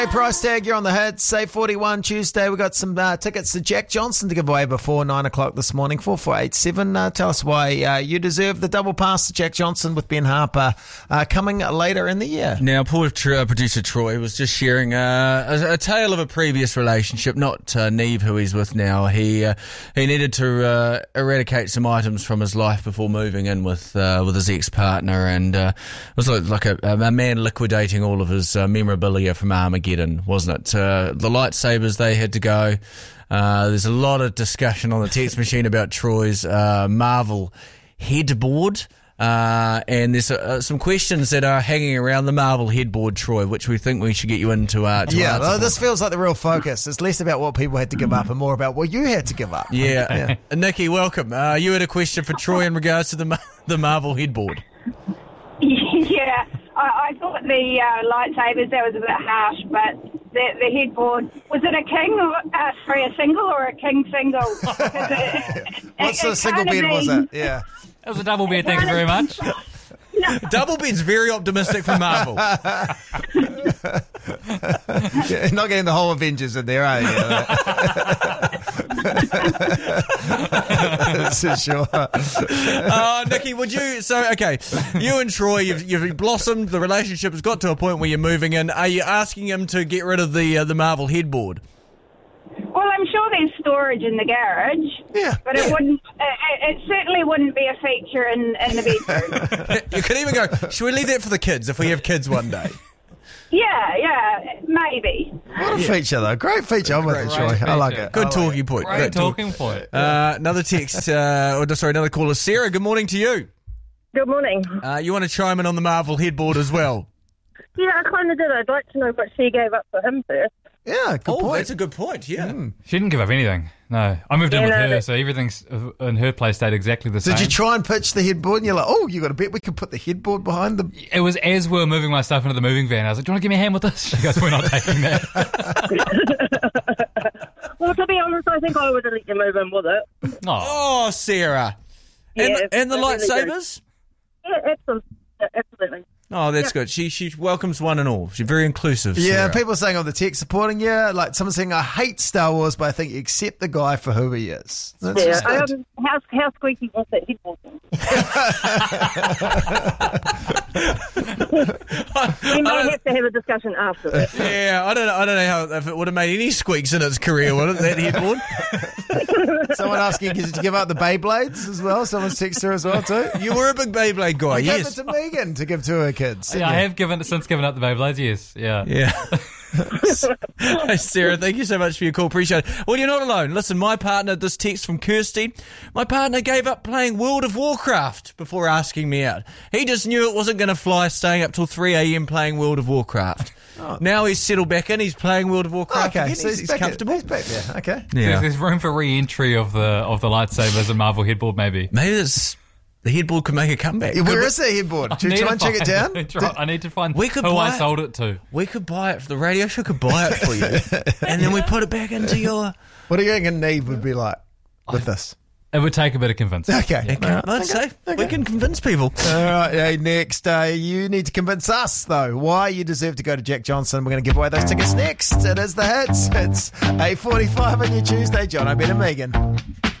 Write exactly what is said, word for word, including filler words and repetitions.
Hey, price tag, you're on the hits. Say forty-one Tuesday. We got some uh, tickets to Jack Johnson to give away before nine o'clock this morning. four four eight seven. Uh, tell us why uh, you deserve the double pass to Jack Johnson with Ben Harper uh, coming later in the year. Now, poor tr- uh, producer Troy was just sharing uh, a, a tale of a previous relationship, not uh, Neve, who he's with now. He uh, he needed to uh, eradicate some items from his life before moving in with uh, with his ex-partner, and uh, it was like, like a, a man liquidating all of his uh, memorabilia from Armageddon. Wasn't it? Uh, the lightsabers, they had to go. Uh, there's a lot of discussion on the text machine about Troy's uh, Marvel headboard. Uh, and there's uh, some questions that are hanging around the Marvel headboard, Troy, which we think we should get you into. Uh, to yeah, well, for. this feels like the real focus. It's less about what people had to give up and more about what you had to give up. Yeah. yeah. Uh, Nikki, welcome. Uh, you had a question for Troy in regards to the the Marvel headboard. Yeah. I, I thought the uh, lightsabers, that was a bit harsh, but the, the headboard, was it a king or uh, sorry, a single or a king single? it, what sort of single bed was it? Yeah. It was a double bed, thank you very much. No. Double bed's very optimistic for Marvel. You're not getting the whole Avengers in there, are you? That's for sure. Uh, Nikki, would you... So, okay, you and Troy, you've, you've blossomed. The relationship has got to a point where you're moving in. Are you asking him to get rid of the uh, the Marvel headboard? Well, I'm sure there's storage in the garage. Yeah. But it yeah. wouldn't. It, it certainly wouldn't be a feature in, in the bedroom. You could even go, should we leave that for the kids if we have kids one day? Yeah, yeah, maybe. What a feature, though. Great feature. I'm with it, Troy. I like it. Good I like talking it. point. Great Good talk- talking point. Uh, another text, uh, or sorry, another caller. Sarah, good morning to you. Good morning. Uh, you want to chime in on the Marvel headboard as well? Yeah, I kind of did. I'd like to know what she gave up for him first. Yeah, good oh, point. that's a good point, yeah. Mm. She didn't give up anything. No. I moved in Yeah, with no, her, that- so everything's in her place stayed exactly the same. Did you try and pitch the headboard and you're like, oh, you got to bet we can put the headboard behind the... It was as we were moving my stuff into the moving van. I was like, do you want to give me a hand with this? She goes, we're not taking that. Well, to be honest, I think I would have let you move in with it. Oh. Oh, Sarah. And, Yeah, the, and the I really do. lightsabers? Yeah, absolutely. Absolutely. Oh, that's good. She she welcomes one and all. She's very inclusive. Yeah, Sarah. people saying on the text supporting you, like someone saying, I hate Star Wars, but I think you accept the guy for who he is. That's Yeah. just good. Um, how, how squeaky was that headboard? We might have to have a discussion after that. Yeah, I don't know. I don't know how if it would have made any squeaks in its career, would it? That headboard. Someone asking, did you give up the Beyblades as well? Someone's texted her as well too. You were a big Beyblade guy, I gave yes. it to Megan to give to her kids. Yeah, I have given since given up the Beyblades, yes. Yeah. Yeah. Hey, Sarah, thank you so much for your call. Appreciate it. Well, you're not alone. Listen, my partner, this text from Kirsty, my partner gave up playing World of Warcraft before asking me out. He just knew it wasn't going to fly staying up till three a.m. playing World of Warcraft. Oh. Now he's settled back in. He's playing World of Warcraft. Okay, again. so he's, he's, he's back comfortable. He's back there. Okay. Yeah. There's, there's room for re-entry of the of the lightsabers and Marvel headboard, maybe. Maybe it's, the headboard could make a comeback. Yeah, where Could is the headboard? I Should we need try to and check it find- down? try- I need to find We could who buy I it. sold it to. We could buy it. The radio show could buy it for you, and then we put it back into your. What do you think a Neve would be like with this? It would take a bit of convincing. Okay. All right, let's say we can convince people. All right, hey, next, uh, you need to convince us, though, why you deserve to go to Jack Johnson. We're going to give away those tickets next. It is the hits. It's eight forty-five on your Tuesday. John, I bet and Megan.